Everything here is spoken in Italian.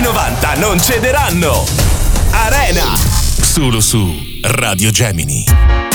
anni 90 non cederanno. Arena, solo su Radio Gemini.